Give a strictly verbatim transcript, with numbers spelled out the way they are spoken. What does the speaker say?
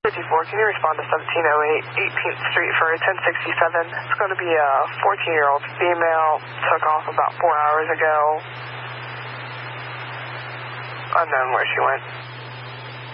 fifty-four, can you respond to seventeen oh eight eighteenth Street for ten sixty-seven? It's going to be a fourteen-year-old female, took off about four hours ago. Unknown where she went.